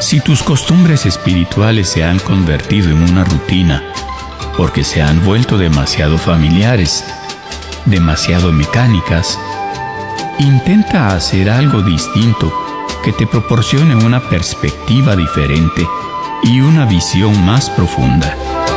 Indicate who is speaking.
Speaker 1: Si tus costumbres espirituales se han convertido en una rutina, porque se han vuelto demasiado familiares, demasiado mecánicas, intenta hacer algo distinto que te proporcione una perspectiva diferente y una visión más profunda.